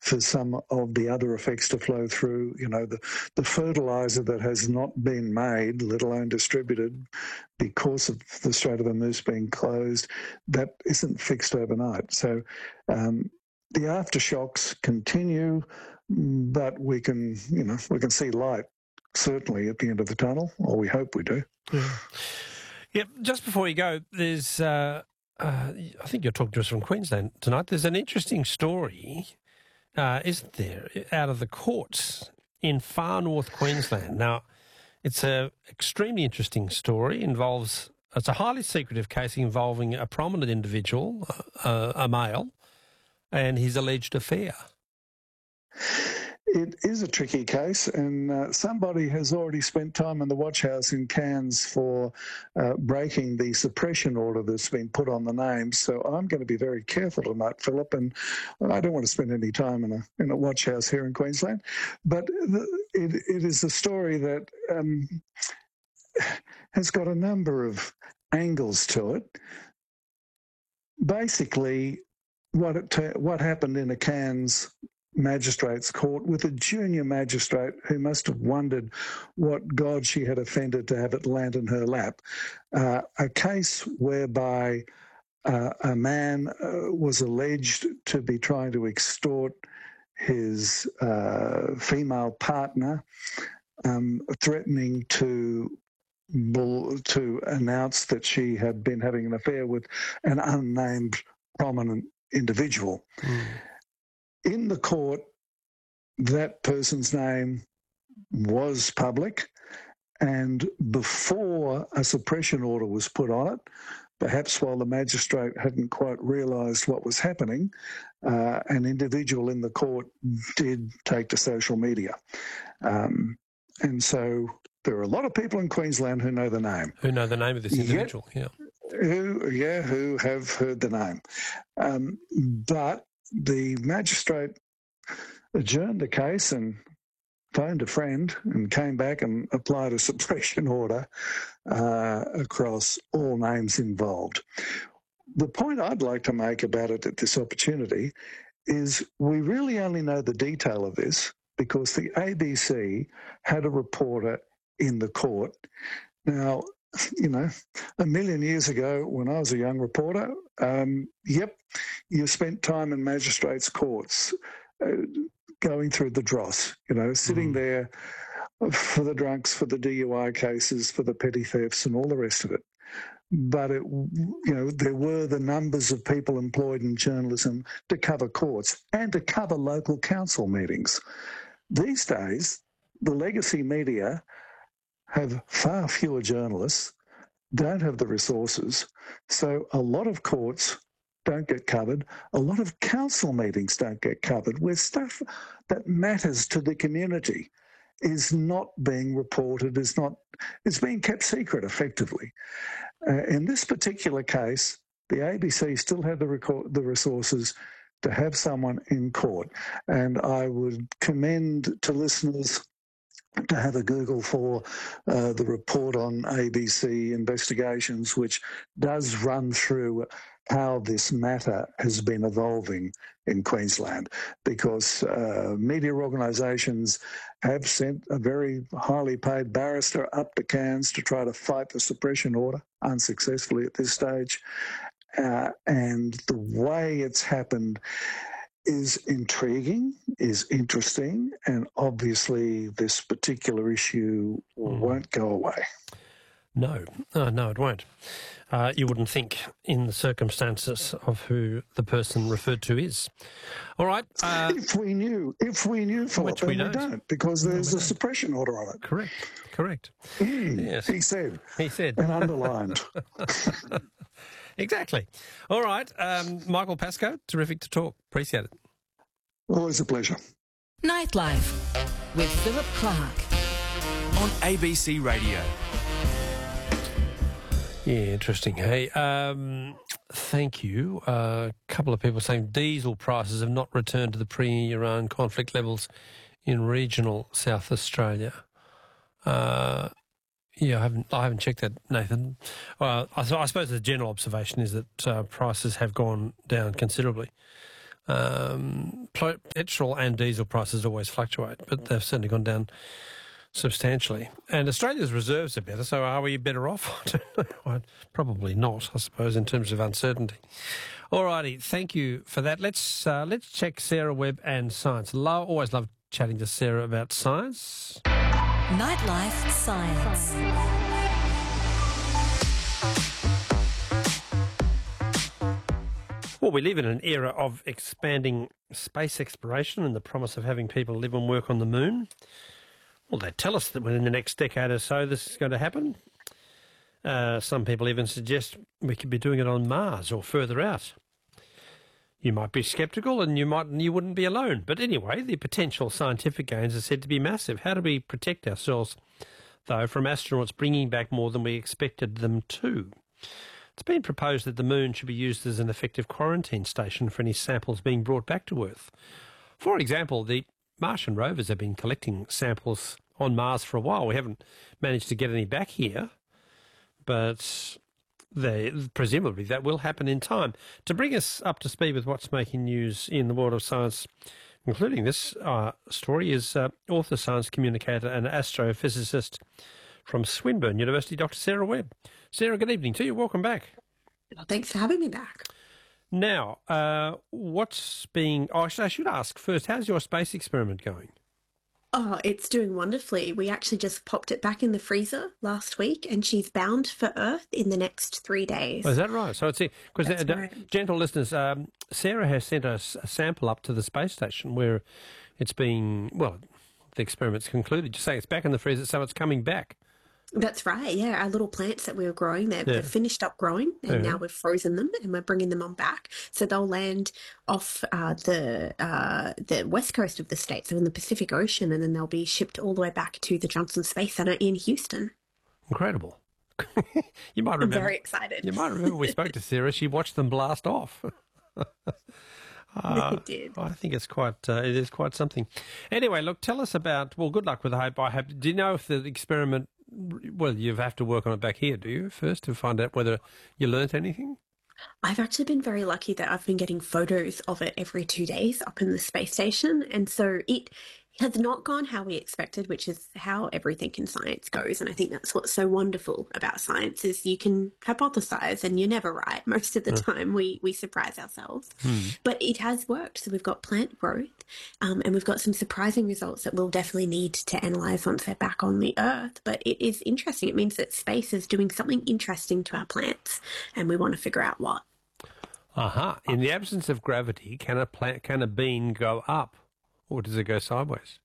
for some of the other effects to flow through. You know, the fertiliser that has not been made, let alone distributed, because of the Strait of Hormuz being closed, that isn't fixed overnight. So the aftershocks continue, but we can see light certainly at the end of the tunnel, or we hope we do. Yeah. Yep. Just before you go, there's I think you're talking to us from Queensland tonight. There's an interesting story, isn't there, out of the courts in far north Queensland. Now, it's an extremely interesting story. It's a highly secretive case involving a prominent individual, a male, and his alleged affair. It is a tricky case, and somebody has already spent time in the watch house in Cairns for breaking the suppression order that's been put on the names. So I'm going to be very careful tonight, Philip, and I don't want to spend any time in a watch house here in Queensland. But it is a story that has got a number of angles to it. Basically, what happened in a Cairns magistrate's court with a junior magistrate who must have wondered what God she had offended to have it land in her lap. A case whereby a man was alleged to be trying to extort his female partner, threatening to announce that she had been having an affair with an unnamed prominent individual. In the court, that person's name was public, and before a suppression order was put on it, perhaps while the magistrate hadn't quite realised what was happening, an individual in the court did take to social media. And so there are a lot of people in Queensland who know the name. Who know the name of this individual, who have heard the name. But the magistrate adjourned the case and phoned a friend and came back and applied a suppression order across all names involved. The point I'd like to make about it at this opportunity is we really only know the detail of this because the ABC had a reporter in the court. Now, you know, a million years ago when I was a young reporter, you spent time in magistrates' courts going through the dross, sitting there for the drunks, for the DUI cases, for the petty thefts and all the rest of it. But, there were the numbers of people employed in journalism to cover courts and to cover local council meetings. These days, the legacy media have far fewer journalists, don't have the resources, so a lot of courts don't get covered. A lot of council meetings don't get covered, where stuff that matters to the community is not being reported, it's being kept secret effectively. In this particular case, the ABC still had the resources to have someone in court, and I would commend to listeners to have a Google for the report on ABC Investigations, which does run through how this matter has been evolving in Queensland, because media organisations have sent a very highly paid barrister up to Cairns to try to fight the suppression order, unsuccessfully at this stage. And the way it's happened is intriguing, is interesting, and obviously this particular issue won't go away. No, it won't. You wouldn't think in the circumstances of who the person referred to is. All right. If we knew, Philip, which we don't, because there's a suppression order on it. Correct. Yes. He said. And underlined. Exactly. All right. Michael Pascoe, terrific to talk. Appreciate it. Always a pleasure. Nightlife with Philip Clark on ABC Radio. Yeah, interesting. Hey, thank you. A couple of people saying diesel prices have not returned to the pre-Iran conflict levels in regional South Australia. Yeah, I haven't checked that, Nathan. I suppose the general observation is that prices have gone down considerably. Petrol and diesel prices always fluctuate, but they've certainly gone down substantially. And Australia's reserves are better, so are we better off? I don't know. Probably not, I suppose, in terms of uncertainty. All righty, thank you for that. Let's check Sarah Webb and science. Always love chatting to Sarah about science. Nightlife Science. Well, we live in an era of expanding space exploration and the promise of having people live and work on the moon. Well, they tell us that within the next decade or so this is going to happen. Some people even suggest we could be doing it on Mars or further out. You might be sceptical and you wouldn't be alone. But anyway, the potential scientific gains are said to be massive. How do we protect ourselves, though, from astronauts bringing back more than we expected them to? It's been proposed that the moon should be used as an effective quarantine station for any samples being brought back to Earth. For example, the Martian rovers have been collecting samples on Mars for a while. We haven't managed to get any back here, but presumably that will happen in time. To bring us up to speed with what's making news in the world of science, including this story, is author, science communicator and astrophysicist from Swinburne University, Dr. Sarah Webb. Sarah, good evening to you. Welcome back. Well, thanks for having me back. Now, I should ask first, how's your space experiment going? Oh, it's doing wonderfully. We actually just popped it back in the freezer last week, and she's bound for Earth in the next 3 days. Oh, is that right? So it's because right. Gentle listeners, Sarah has sent us a sample up to the space station where it's being, well, the experiment's concluded. You're saying it's back in the freezer, so it's coming back. That's right, yeah. Our little plants that we were growing, they're finished up growing, and now we've frozen them and we're bringing them on back. So they'll land off the west coast of the state, so in the Pacific Ocean, and then they'll be shipped all the way back to the Johnson Space Center in Houston. Incredible. You might remember. I'm very excited. You might remember we spoke to Sarah. She watched them blast off. It did. I think it is quite something. Anyway, look, tell us about, well, good luck with the hope. Do you know if the experiment, well, you have to work on it back here, do you, first, to find out whether you learnt anything? I've actually been very lucky that I've been getting photos of it every 2 days up in the space station. And so it has not gone how we expected, which is how everything in science goes. And I think that's what's so wonderful about science is you can hypothesize and you're never right. Most of the time we surprise ourselves. But it has worked. So we've got plant growth and we've got some surprising results that we'll definitely need to analyze once they're back on the Earth. But it is interesting. It means that space is doing something interesting to our plants and we want to figure out what. In the absence of gravity, can a bean go up? Or does it go sideways?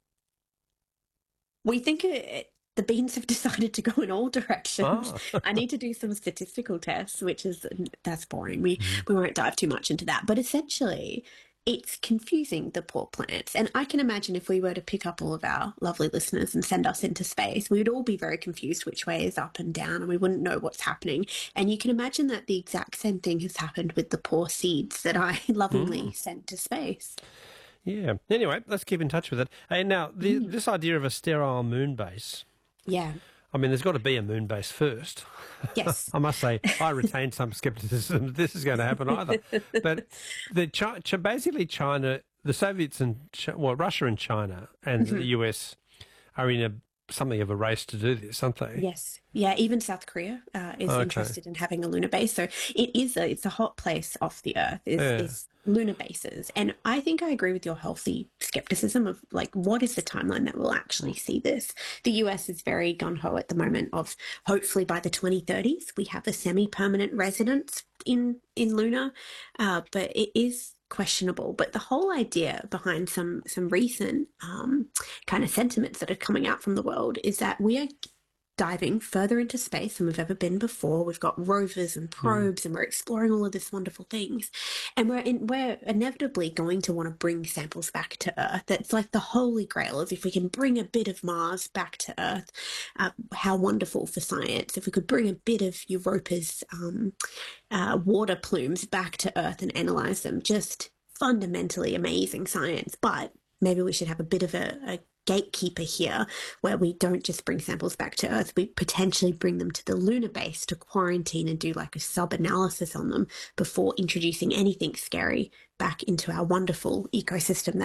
We think the beans have decided to go in all directions. I need to do some statistical tests, that's boring. We won't dive too much into that. But essentially, it's confusing the poor plants. And I can imagine if we were to pick up all of our lovely listeners and send us into space, we would all be very confused which way is up and down, and we wouldn't know what's happening. And you can imagine that the exact same thing has happened with the poor seeds that I lovingly sent to space. Yeah. Anyway, let's keep in touch with it. And now, this idea of a sterile moon base. Yeah. I mean, there's got to be a moon base first. Yes. I must say, I retain some scepticism that this is going to happen either. But basically China, the Soviets and, Russia and China and the US are in something of a race to do this, aren't they? Yes. Yeah, even South Korea is interested in having a lunar base. So it's a hot place off the Earth, is lunar bases. And I think I agree with your healthy skepticism of, like, what is the timeline that we'll actually see this? The US is very gung-ho at the moment of hopefully by the 2030s we have a semi-permanent residence in lunar, but it is questionable. But the whole idea behind some recent kind of sentiments that are coming out from the world is that we are diving further into space than we've ever been before. We've got rovers and probes and we're exploring all of these wonderful things. And we're inevitably going to want to bring samples back to Earth. It's like the holy grail of if we can bring a bit of Mars back to Earth, how wonderful for science. If we could bring a bit of Europa's water plumes back to Earth and analyze them, just fundamentally amazing science. But maybe we should have a bit of a gatekeeper here, where we don't just bring samples back to Earth, we potentially bring them to the lunar base to quarantine and do like a sub-analysis on them before introducing anything scary back into our wonderful ecosystem